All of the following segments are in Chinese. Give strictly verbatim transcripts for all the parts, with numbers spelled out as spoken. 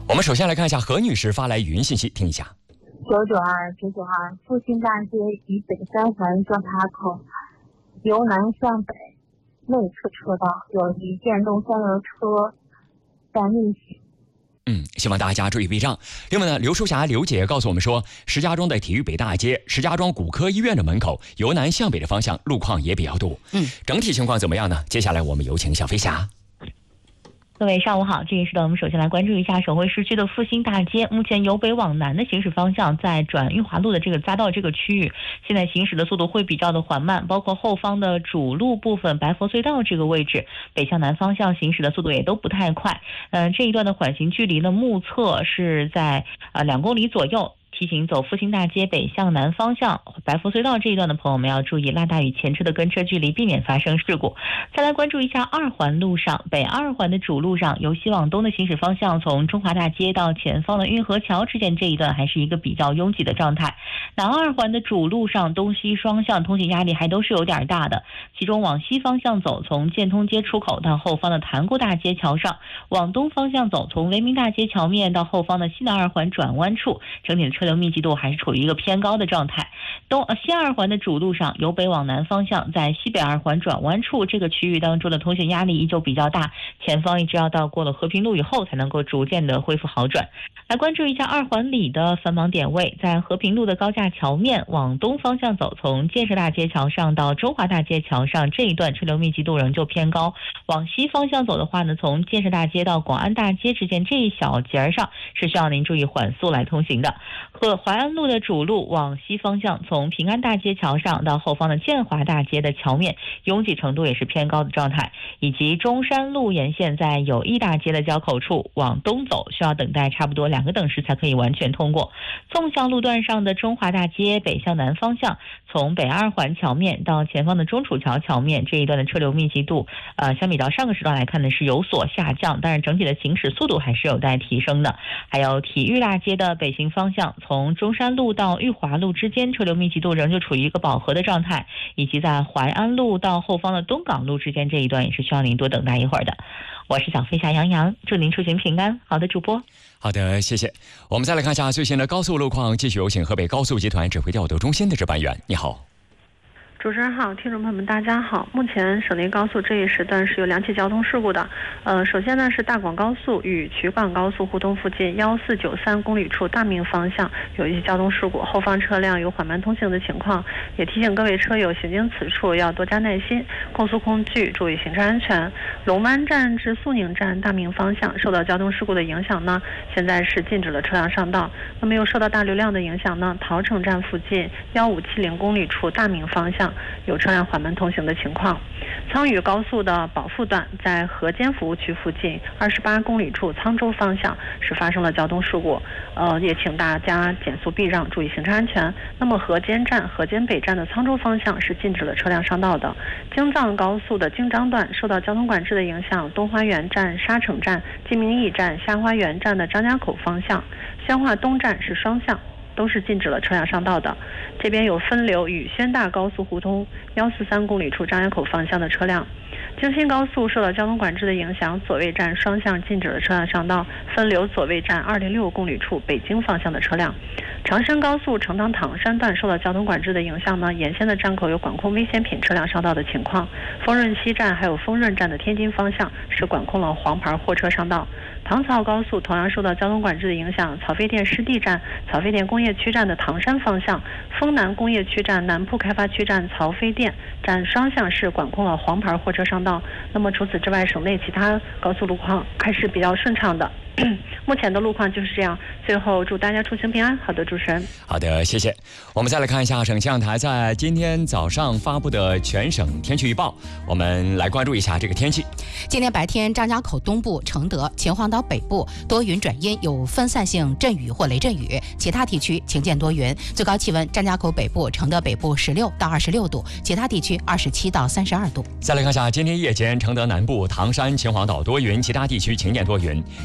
我们首先来看一下何女士发来语音信息，听一下。 九九二九九二，复兴大街以北三环交叉口由南向北内侧车道有一电动三轮车在逆行。 嗯，希望大家注意避让。另外呢，刘淑霞刘姐告诉我们说，石家庄的体育北大街、石家庄骨科医院的门口由南向北的方向路况也比较堵。嗯，整体情况怎么样呢？接下来我们有请小飞侠。 各位上午好，这一时段我们首先来关注一下省会市区的复兴大街。目前由北往南的行驶方向，在转裕华路的这个匝道这个区域，现在行驶的速度会比较的缓慢，包括后方的主路部分白佛隧道这个位置，北向南方向行驶的速度也都不太快。嗯、呃，这一段的缓行距离呢，目测是在呃两公里左右。提醒走复兴大街北向南方向白佛隧道这一段的朋友们要注意拉大与前车的跟车距离，避免发生事故。再来关注一下二环路上，北二环的主路上，由西往东的行驶方向，从中华大街到前方的运河桥之间这一段还是一个比较拥挤的状态。南二环的主路上，东西双向通行压力还都是有点大的，其中往西方向走，从建通街出口到后方的潭沽大街桥上，往东方向走，从维明大街桥面到后方的西南二环转弯处，整体的车流密集度还是处于一个偏高的状态。东呃西二环的主路上，由北往南方向，在西北二环转弯处这个区域当中的通行压力依旧比较大，前方一直要到过了和平路以后才能够逐渐的恢复好转。来关注一下二环里的繁忙点位，在和平路的高架桥面往东方向走，从建设大街桥上到中华大街桥上这一段车流密集度仍旧偏高。往西方向走的话呢，从建设大街到广安大街之间这一小节上是需要您注意缓速来通行的。和淮安路的主路往西方向，从平安大街桥上到后方的建华大街的桥面，拥挤程度也是偏高的状态。以及中山路沿线在友谊大街的交口处往东走，需要等待差不多两个等时才可以完全通过。纵向路段上的中华大街北向南方向，从北二环桥面到前方的中楚桥桥面这一段的车流密集度，呃，相比到上个时段来看呢是有所下降，但是整体的行驶速度还是有待提升的。还有体育大街的北行方向，从中山路到裕华路之间车流密集度仍旧处于一个饱和的状态，以及在淮安路到后方的东港路之间这一段也是需要您多等待一会儿的。我是小飞侠杨洋，祝您出行平安。好的，主播。 好的，谢谢。我们再来看一下最新的高速路况，继续有请河北高速集团指挥调度中心的值班员。你好。 主持人好，听众朋友们大家好。目前省内高速这一时段是有两起交通事故的。呃，首先呢是大广高速与渠广高速互通附近幺四九三公里处大明方向有一起交通事故，后方车辆有缓慢通行的情况，也提醒各位车友行经此处要多加耐心，控速控距，注意行车安全。龙湾站至肃宁站大明方向受到交通事故的影响呢，现在是禁止了车辆上道。那么又受到大流量的影响呢，桃城站附近幺五七零公里处大明方向有车辆缓慢通行的情况。沧渝高速的保富段在河间服务区附近二十八公里处沧州方向是发生了交通事故，呃，也请大家减速避让，注意行车安全。那么河间站、河间北站的沧州方向是禁止了车辆上道的。京藏高速的京张段受到交通管制的影响，东花园站、沙城站、金明驿站、下花园站的张家口方向、宣化东站是双向，都是禁止了车辆上道的。这边有分流与宣大高速互通幺四三公里处张家口方向的车辆。京新高速受到交通管制的影响，左卫站双向禁止了车辆上道，分流左卫站二点六公里处北京方向的车辆。长深高速成塘唐山段受到交通管制的影响呢，沿线的站口有管控危险品车辆上道的情况。丰润西站还有丰润站的天津方向是管控了黄牌货车上道。唐曹高速同样受到交通管制的影响，草飞店湿地站、草飞店工业区站的唐山方向、丰南工业区站、南铺开发区站、曹飞店站双向是管控了黄牌货车上道。那么除此之外，省内其他高速路况还是比较顺畅的。目前的路况就是这样。最后祝大家出行平安。好的，主持人。 好的，谢谢。我们再来看一下省气象台在今天早上发布的全省天气预报，我们来关注一下这个天气。 今天白天，张家口东部、承德、秦皇岛北部多云转阴，有分散性阵雨或雷阵雨，其他地区晴间多云。最高气温，张家口北部、承德北部十六到二十六度，其他地区二十七到三十二度。 再来看一下今天夜间，承德南部、唐山、秦皇岛多云，其他地区晴间多云，最低气温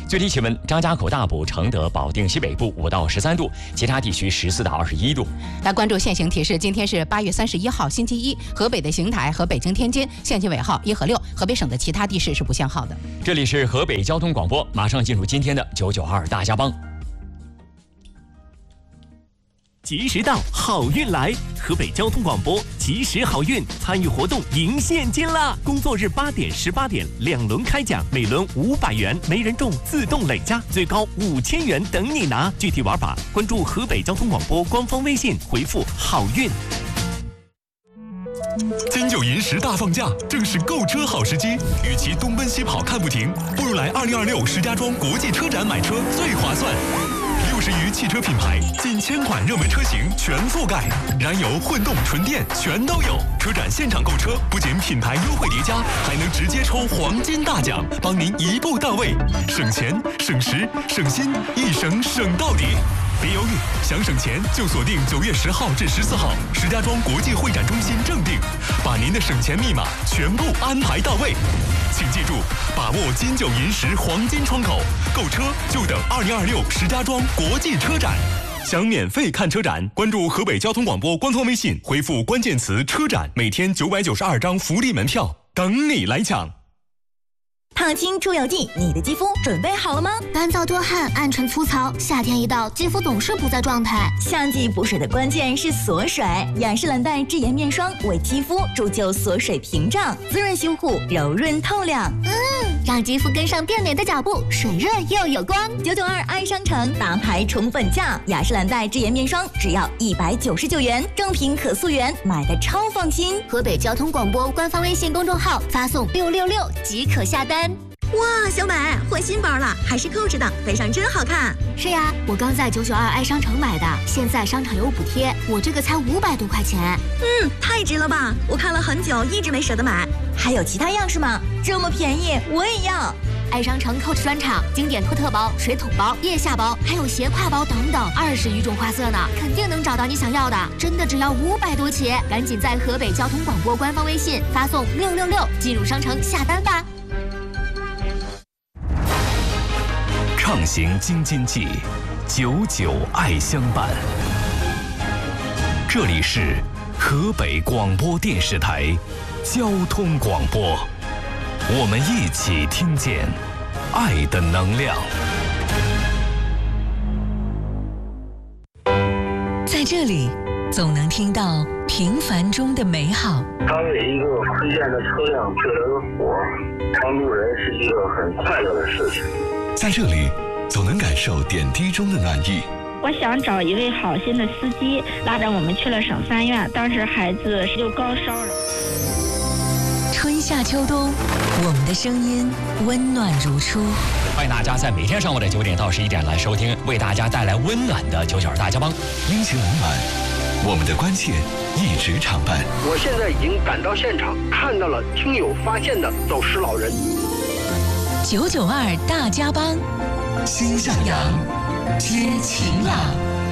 温，张家口大埔、承德、保定西北部五到十三度，其他地区十四到二十一度。 来关注现行提示，今天是八月三十一号星期一，河北的邢台和北京天津限行尾号一和六，河北省的其他地市是不限号的。 这里是河北交通广播，马上进入今天的九九二大家帮。 及时到，好运来！河北交通广播及时好运参与活动赢现金啦！工作日八点、十八点两轮开奖，每轮五百元，没人中自动累加，最高五千元等你拿。具体玩法关注河北交通广播官方微信，回复好运。 金九银十大放假，正是购车好时机。与其东奔西跑看不停，不如来二零二六石家庄国际车展买车最划算。六十余汽车品牌，近千款热门车型全覆盖，燃油、混动、纯电全都有。车展现场购车，不仅品牌优惠叠加，还能直接抽黄金大奖，帮您一步到位，省钱、省时、省心，一省省到底。别犹豫，想省钱就锁定九月十号至十四号石家庄国际会展中心正定，把您的省钱密码全部安排到位。请记住，把握金九银十黄金窗口，购车就等二零二六石家庄国际车展。想免费看车展，关注河北交通广播官方微信，回复关键词“车展”，每天九百九十二张福利门票等你来抢。 烫青出油剂，你的肌肤准备好了吗？ 干燥多汗、暗沉粗糙，夏天一到，肌肤总是不在状态。 夏季补水的关键是锁水，雅诗兰黛智颜面霜为肌肤铸就锁水屏障，滋润修护，柔润透亮。 嗯，让肌肤跟上变美的脚步，水润又有光。 九九二爱商城大牌宠粉价，雅诗兰黛智颜面霜只要一百九十九元，正品可溯源，买的超放心。 河北交通广播官方微信公众号发送六六六即可下单。 哇，小美换新包了，还是扣着的，背上真好看。 是呀，我刚在九九二爱商城买的，现在商场有补贴，我这个才五百多块钱。 嗯，太值了吧！我看了很久，一直没舍得买。还有其他样式吗？这么便宜，我也要。 爱商城 Coach 专场，经典托特包、水桶包、腋下包，还有斜挎包等等，二十余种花色呢，肯定能找到你想要的。真的只要五百多起，赶紧在河北交通广播官方微信发送六六六进入商城下单吧。 畅行京津冀，九九爱相伴。这里是河北广播电视台交通广播，我们一起听见爱的能量。 在这里，总能听到平凡中的美好。 当有一个推荐的车辆救了个火，帮助人是一个很快乐的事情。 在这里，总能感受点滴中的暖意。 我想找一位好心的司机，拉着我们去了省三院，当时孩子就高烧了。 春夏秋冬，我们的声音温暖如初。 欢迎大家在每天上午的九点到十一点来收听，为大家带来温暖的九九二大家帮。 阴晴冷暖，我们的关切一直常伴。 我现在已经赶到现场，看到了听友发现的走失老人。 九九二大家帮， 心向阳， 知晴朗。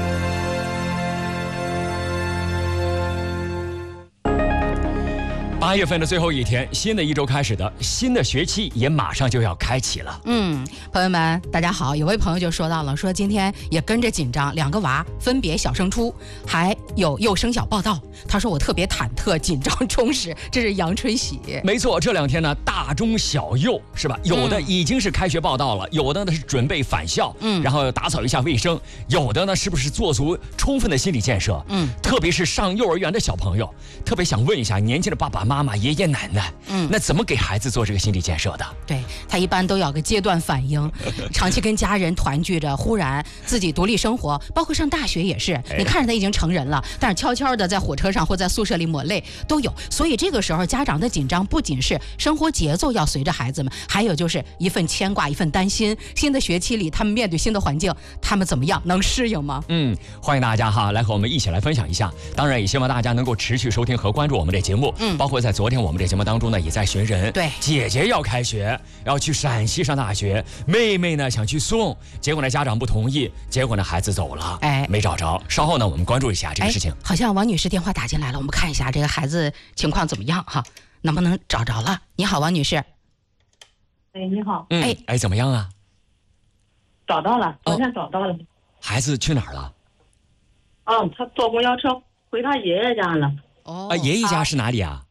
八月份的最后一天，新的一周开始的，新的学期也马上就要开启了。 嗯，朋友们，大家好。有位朋友就说到了，说今天也跟着紧张，两个娃分别小升初，还有幼升小报到。他说我特别忐忑、紧张、充实，这是阳春喜。 没错，这两天呢，大中小幼是吧？有的已经是开学报到了，有的呢是准备返校，嗯，然后打扫一下卫生，有的呢是不是做足充分的心理建设？嗯，特别是上幼儿园的小朋友，特别想问一下年轻的爸爸妈妈、爷爷奶奶，嗯，那怎么给孩子做这个心理建设的？ 对，他一般都有个阶段反应，长期跟家人团聚着，忽然自己独立生活，包括上大学也是，你看着他已经成人了，但是悄悄的在火车上或在宿舍里抹泪都有。所以这个时候家长的紧张不仅是生活节奏要随着孩子们，还有就是一份牵挂，一份担心。新的学期里，他们面对新的环境，他们怎么样，能适应吗？ 嗯，欢迎大家哈，来和我们一起来分享一下。当然，也希望大家能够持续收听和关注我们的节目。嗯，包括在昨天我们这节目当中呢，也在寻人。 对， 姐姐要开学，要去陕西上大学，妹妹呢想去送，结果呢家长不同意，结果呢孩子走了，哎，没找着。稍后呢，我们关注一下这个事情。 好像王女士电话打进来了，我们看一下这个孩子情况怎么样哈，能不能找着了？你好，王女士。 哎，你好。 嗯，哎哎，怎么样啊？ 找到了，昨天找到了。哦、 孩子去哪儿了？ 哦，他坐公交车回他爷爷家了。 哦， 啊，爷爷家是哪里啊？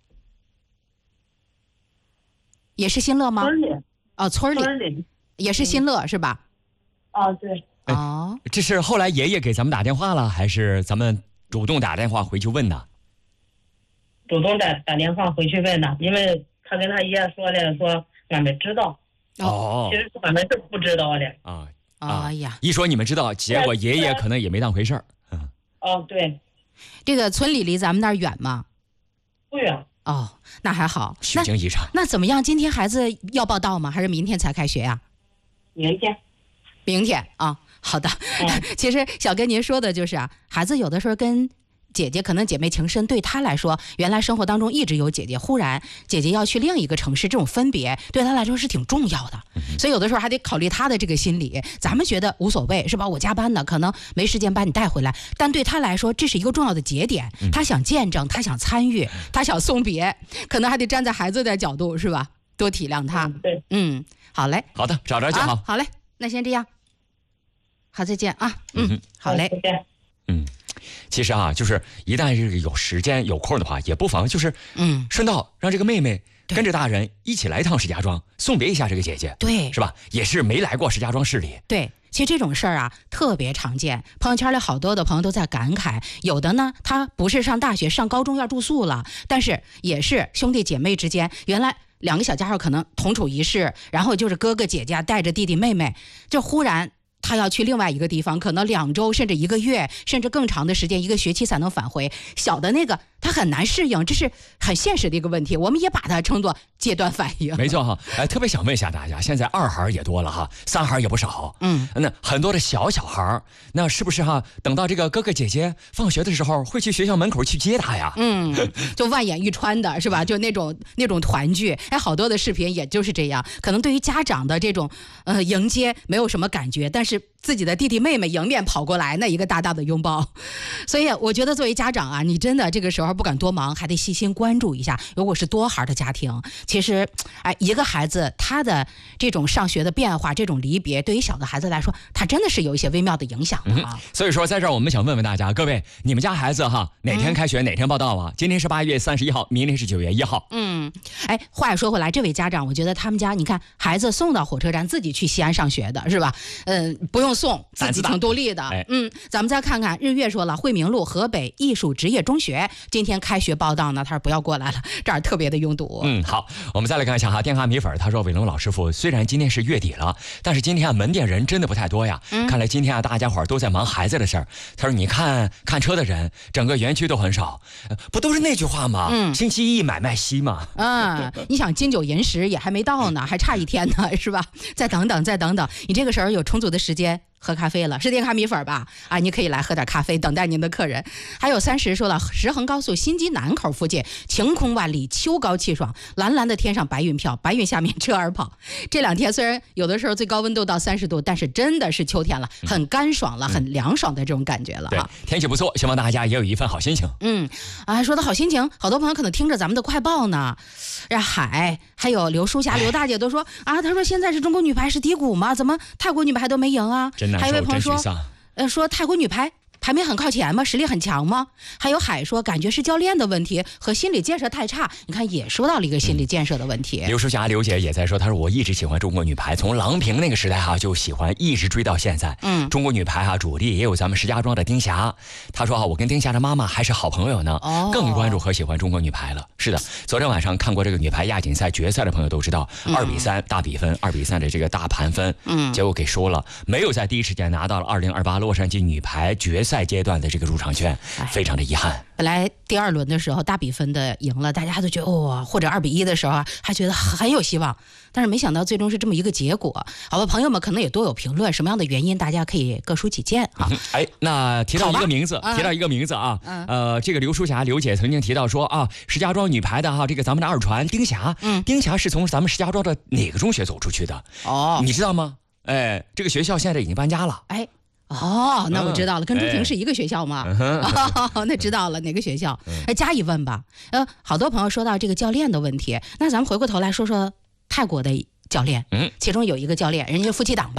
也是新乐吗？ 村里。 哦，村里。 村里也是新乐、嗯、是吧？ 哦，对。 哦， 这是后来爷爷给咱们打电话了，还是咱们主动打电话回去问的？ 主动打打电话回去问的，因为他跟他爷爷说的，说俺们知道。 哦， 其实俺们是不知道的。 啊啊！哎呀， 一说你们知道，结果爷爷可能也没当回事儿。嗯。 哦，对。 这个村里离咱们那儿远吗？ 不远。 哦，那还好。 虚惊一场。 那怎么样？今天孩子要报到吗？还是明天才开学呀、啊？ 明天。 明天啊，好的。嗯、其实小跟您说的就是啊，孩子有的时候跟姐姐可能姐妹情深，对他来说，原来生活当中一直有姐姐，忽然姐姐要去另一个城市，这种分别对他来说是挺重要的，所以有的时候还得考虑他的这个心理。咱们觉得无所谓，是吧？我加班呢，可能没时间把你带回来，但对他来说，这是一个重要的节点，他想见证，他想参与，他想送别，可能还得站在孩子的角度，是吧？多体谅他。 对， 嗯，好嘞， 好的，找着就好、 啊。好嘞，那先这样，好，再见啊。嗯，好嘞， 再见。 嗯。其实啊，就是一旦是有时间有空的话，也不妨就是嗯， 顺道让这个妹妹跟着大人一起来一趟石家庄，送别一下这个姐姐， 对， 是吧？也是没来过石家庄市里， 对。其实这种事儿啊特别常见，朋友圈里好多的朋友都在感慨，有的呢他不是上大学上高中要住宿了，但是也是兄弟姐妹之间，原来两个小家伙可能同处一室，然后就是哥哥姐姐带着弟弟妹妹，就忽然他要去另外一个地方，可能两周甚至一个月甚至更长的时间，一个学期才能返回，小的那个他很难适应，这是很现实的一个问题，我们也把它称作阶段反应。 没错哈，哎，特别想问一下大家，现在二孩也多了哈，三孩也不少， 嗯， 那很多的小小孩，那是不是哈？等到这个哥哥姐姐放学的时候，会去学校门口去接他呀？ 嗯，就万眼欲穿的是吧？就那种那种团聚，哎，好多的视频也就是这样。可能对于家长的这种呃迎接没有什么感觉，但是自己的弟弟妹妹迎面跑过来，那一个大大的拥抱。所以我觉得作为家长啊，你真的这个时候不敢多忙，还得细心关注一下。如果是多孩的家庭，其实哎，一个孩子他的这种上学的变化，这种离别，对于小的孩子来说，他真的是有一些微妙的影响的啊、 嗯。所以说在这儿我们想问问大家，各位，你们家孩子哈哪天开学、嗯、哪天报到啊？今天是八月三十一号，明天是九月一号。 嗯，哎，话又说回来，这位家长，我觉得他们家你看孩子送到火车站，自己去西安上学的是吧？嗯，不用送，自己挺独立的。 哎、 嗯，咱们再看看日月说了，惠明路河北艺术职业中学今天开学报到呢，他说不要过来了，这儿特别的拥堵。 嗯，好，我们再来看一下哈，电话米粉他说，伟龙老师傅，虽然今天是月底了，但是今天啊门店人真的不太多呀。嗯，看来今天啊大家伙都在忙孩子的事儿。他说你看看车的人，整个园区都很少，不都是那句话吗？ 嗯， 星期一买卖稀嘛。 嗯，你想金九银十也还没到呢，还差一天呢，是吧？再等等，再等等，你这个时候有充足的时间喝咖啡了，是电咖米粉吧？啊，你可以来喝点咖啡，等待您的客人。还有三十说了，石衡高速新基南口附近晴空万里，秋高气爽，蓝蓝的天上白云飘，白云下面车儿跑。这两天虽然有的时候最高温度到三十度，但是真的是秋天了，很干爽了，嗯、很凉爽的这种感觉了。 对，天气不错，希望大家也有一份好心情。 嗯，啊，说的好心情，好多朋友可能听着咱们的快报呢。海还有刘淑霞、刘大姐都说啊，她说现在是中国女排是低谷吗？怎么泰国女排都没赢啊？还有一位朋友说，呃，说泰国女排排名很靠前吗？实力很强吗？还有海说感觉是教练的问题和心理建设太差，你看也说到了一个心理建设的问题。 刘淑霞刘姐也在说，她说我一直喜欢中国女排，从郎平那个时代哈、啊、就喜欢，一直追到现在。 嗯， 中国女排哈、啊、主力也有咱们石家庄的丁霞，她说啊我跟丁霞的妈妈还是好朋友呢， 哦、 更关注和喜欢中国女排了。是的，昨天晚上看过这个女排亚锦赛决赛的朋友都知道，二比三大比分，二比三的这个大盘分， 嗯， 结果给输了，没有在第一时间拿到了二零二八洛杉矶女排决赛阶段的这个入场券，非常的遗憾。 本来第二轮的时候大比分的赢了，大家都觉得哇、哦，或者二比一的时候还觉得很有希望，但是没想到最终是这么一个结果。好吧，朋友们可能也多有评论，什么样的原因大家可以各抒己见啊。 嗯、哎，那提到一个名字，提到一个名字啊， 嗯、 呃，这个刘淑霞刘姐曾经提到说啊，石家庄女排的哈，这个咱们的二传丁霞， 嗯， 丁霞是从咱们石家庄的哪个中学走出去的？ 哦， 你知道吗？哎，这个学校现在已经搬家了。 哎。哦，那我知道了，嗯、跟朱婷是一个学校吗？ 哎哦，那知道了，哪个学校？哎，加一问吧。呃，好多朋友说到这个教练的问题，那咱们回过头来说说泰国的教练。 嗯， 其中有一个教练，人家夫妻档吧，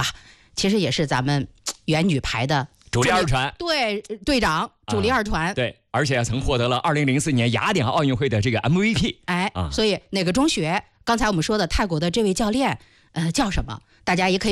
其实也是咱们原女排的主力二传， 对队长，主力二团、 啊，对，而且曾获得了二零零四年雅典奥运会的这个 M V P。 哎， 啊， 所以哪个中学？刚才我们说的泰国的这位教练，呃，叫什么？大家也可以。